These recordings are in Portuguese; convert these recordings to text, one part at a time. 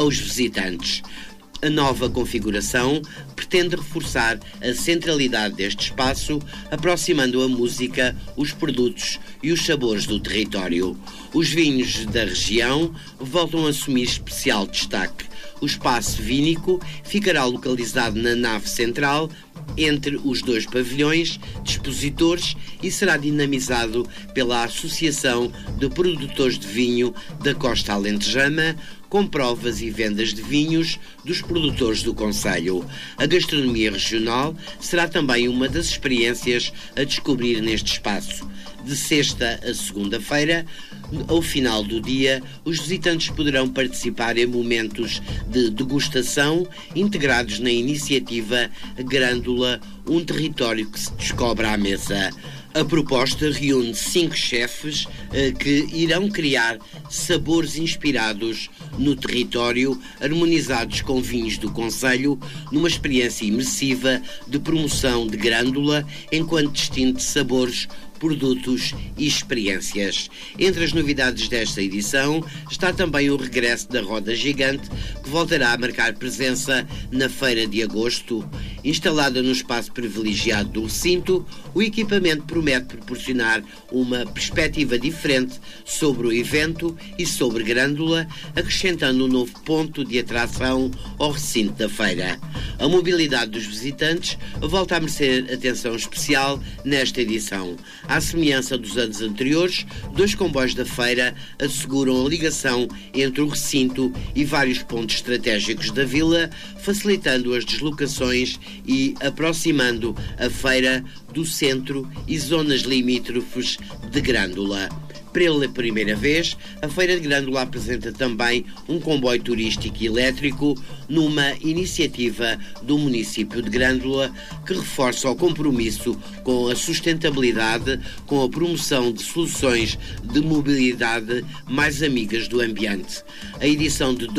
aos visitantes. A nova configuração pretende reforçar a centralidade deste espaço, aproximando a música, os produtos e os sabores do território. Os vinhos da região voltam a assumir especial destaque. O espaço vínico ficará localizado na nave central, entre os dois pavilhões de expositores, e será dinamizado pela Associação de Produtores de Vinho da Costa Alentejana, com provas e vendas de vinhos dos produtores do concelho. A gastronomia regional será também uma das experiências a descobrir neste espaço. De sexta a segunda-feira, ao final do dia, os visitantes poderão participar em momentos de degustação integrados na iniciativa Grândola, um território que se descobre à mesa. A proposta reúne 5 chefes que irão criar sabores inspirados no território, harmonizados com vinhos do concelho, numa experiência imersiva de promoção de Grândola enquanto destino de sabores, produtos e experiências. Entre as novidades desta edição está também o regresso da Roda Gigante, que voltará a marcar presença na Feira de Agosto. Instalada no espaço privilegiado do recinto, o equipamento promete proporcionar uma perspectiva diferente sobre o evento e sobre Grândola, acrescentando um novo ponto de atração ao recinto da feira. A mobilidade dos visitantes volta a merecer atenção especial nesta edição. À semelhança dos anos anteriores, 2 comboios da feira asseguram a ligação entre o recinto e vários pontos estratégicos da vila, facilitando as deslocações e aproximando a feira do centro e zonas limítrofes de Grândola. Pela primeira vez, a Feira de Grândola apresenta também um comboio turístico elétrico numa iniciativa do município de Grândola que reforça o compromisso com a sustentabilidade, com a promoção de soluções de mobilidade mais amigas do ambiente. A edição de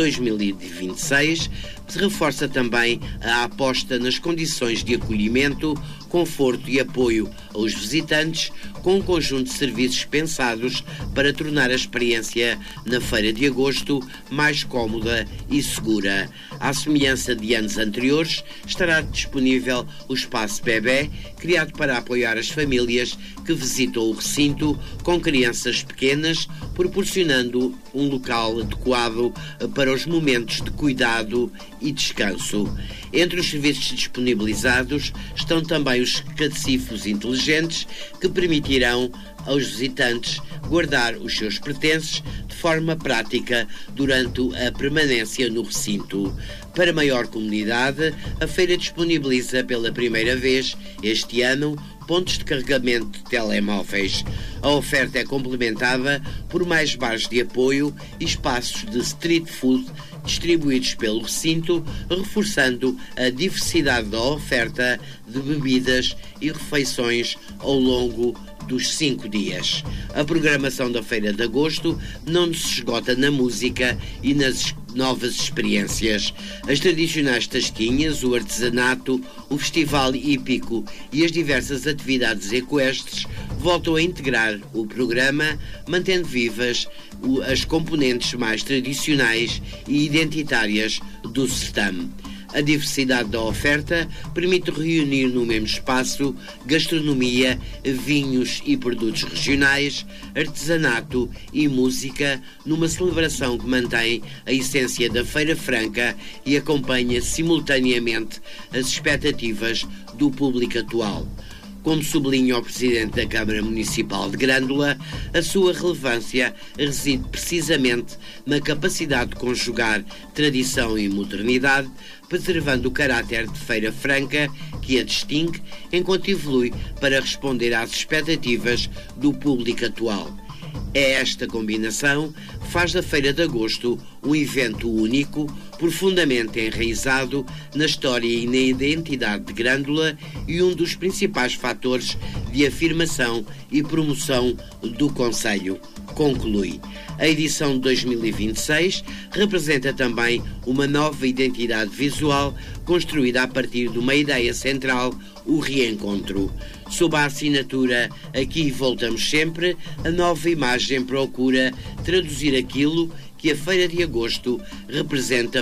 2026 reforça também a aposta nas condições de acolhimento, conforto e apoio aos visitantes, com um conjunto de serviços pensados para tornar a experiência na Feira de Agosto mais cómoda e segura. À semelhança de anos anteriores, estará disponível o Espaço Bebé, criado para apoiar as famílias que visitam o recinto com crianças pequenas, proporcionando um local adequado para os momentos de cuidado e descanso. Entre os serviços disponibilizados estão também os cacifos inteligentes que permitirão aos visitantes guardar os seus pertences de forma prática durante a permanência no recinto. Para maior comunidade, a feira disponibiliza pela primeira vez este ano pontos de carregamento de telemóveis. A oferta é complementada por mais bares de apoio e espaços de street food distribuídos pelo recinto, reforçando a diversidade da oferta de bebidas e refeições ao longo dos 5 dias. A programação da Feira de Agosto não se esgota na música e nas novas experiências. As tradicionais tasquinhas, o artesanato, o festival hípico e as diversas atividades equestres voltam a integrar o programa, mantendo vivas as componentes mais tradicionais e identitárias do certame. A diversidade da oferta permite reunir no mesmo espaço gastronomia, vinhos e produtos regionais, artesanato e música, numa celebração que mantém a essência da Feira Franca e acompanha simultaneamente as expectativas do público atual. Como sublinha o Presidente da Câmara Municipal de Grândola, a sua relevância reside precisamente na capacidade de conjugar tradição e modernidade, preservando o caráter de Feira Franca que a distingue, enquanto evolui para responder às expectativas do público atual. É esta combinação que faz da Feira de Agosto um evento único, profundamente enraizado na história e na identidade de Grândola e um dos principais fatores de afirmação e promoção do concelho. Conclui. A edição de 2026 representa também uma nova identidade visual construída a partir de uma ideia central, o reencontro. Sob a assinatura Aqui Voltamos Sempre, a nova imagem procura traduzir aquilo que a Feira de Agosto representa